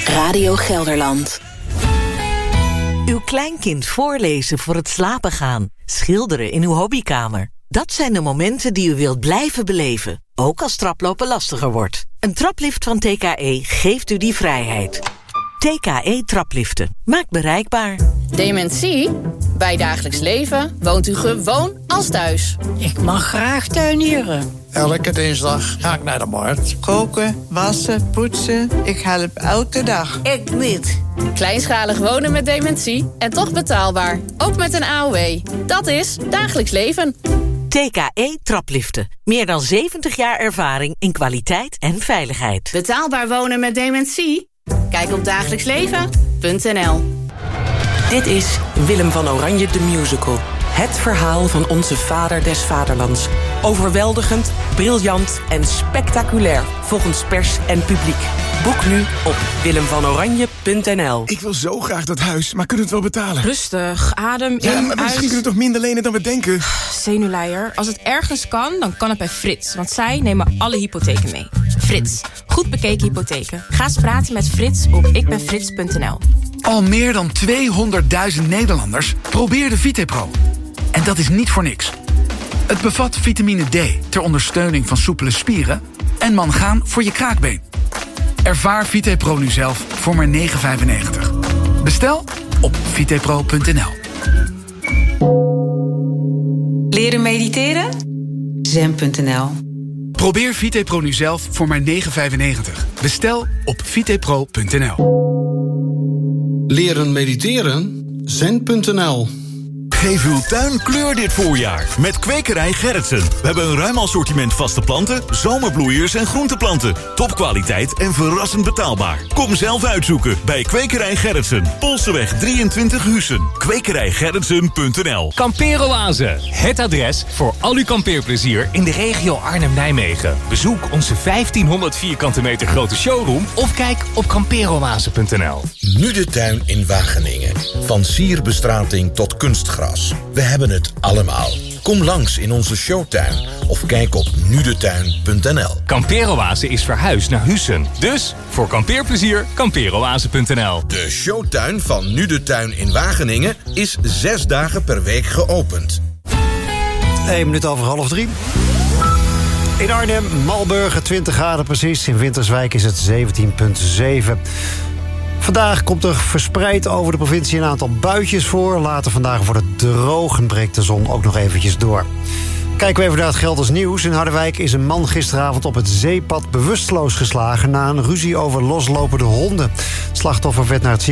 Radio Gelderland. Uw kleinkind voorlezen voor het slapen gaan. Schilderen in uw hobbykamer. Dat zijn de momenten die u wilt blijven beleven. Ook als traplopen lastiger wordt. Een traplift van TKE geeft u die vrijheid. TKE Trapliften. Maakt bereikbaar. Dementie? Bij dagelijks leven woont u gewoon als thuis. Ik mag graag tuinieren. Elke dinsdag ga ik naar de markt. Koken, wassen, poetsen. Ik help elke dag. Ik niet. Kleinschalig wonen met dementie en toch betaalbaar. Ook met een AOW. Dat is dagelijks leven. TKE Trapliften. Meer dan 70 jaar ervaring in kwaliteit en veiligheid. Betaalbaar wonen met dementie? Kijk op dagelijksleven.nl. Dit is Willem van Oranje de Musical. Het verhaal van onze vader des vaderlands. Overweldigend, briljant en spectaculair volgens pers en publiek. Boek nu op willemvanoranje.nl. Ik wil zo graag dat huis, maar kunnen we het wel betalen? Rustig, adem in, ja, maar misschien kunnen we toch minder lenen dan we denken? Zenuwleier. Als het ergens kan, dan kan het bij Frits. Want zij nemen alle hypotheken mee. Frits. Goed bekeken hypotheken. Ga eens praten met Frits op ikbenfrits.nl. Al meer dan 200.000 Nederlanders probeerden VitePro. En dat is niet voor niks. Het bevat vitamine D ter ondersteuning van soepele spieren en mangaan voor je kraakbeen. Ervaar VitePro nu zelf voor maar €9,95. Bestel op vitepro.nl. Leren mediteren? Zen.nl. Probeer VitePro nu zelf voor maar €9,95. Bestel op vitepro.nl. Leren mediteren? Zen.nl. Geef uw tuin kleur dit voorjaar met Kwekerij Gerritsen. We hebben een ruim assortiment vaste planten, zomerbloeiers en groenteplanten. Topkwaliteit en verrassend betaalbaar. Kom zelf uitzoeken bij Kwekerij Gerritsen. Polseweg 23 Huissen. Kwekerijgerritsen.nl. Kampeeroase, het adres voor al uw kampeerplezier in de regio Arnhem-Nijmegen. Bezoek onze 1500 vierkante meter grote showroom of kijk op kampeeroase.nl. Nu de tuin in Wageningen. Van sierbestrating tot kunstgras. We hebben het allemaal. Kom langs in onze showtuin of kijk op nudetuin.nl. Kampeeroase is verhuisd naar Huissen. Dus voor kampeerplezier, kampeeroase.nl. De showtuin van Nu de Tuin in Wageningen is 6 dagen per week geopend. 1 minuut over 2:30. In Arnhem, Malburgen 20 graden precies. In Winterswijk is het 17,7. Vandaag komt er verspreid over de provincie een aantal buitjes voor. Later vandaag wordt het droog en breekt de zon ook nog eventjes door. Kijken we even naar het Gelders nieuws. In Harderwijk is een man gisteravond op het zeepad bewusteloos geslagen na een ruzie over loslopende honden. Het slachtoffer werd naar het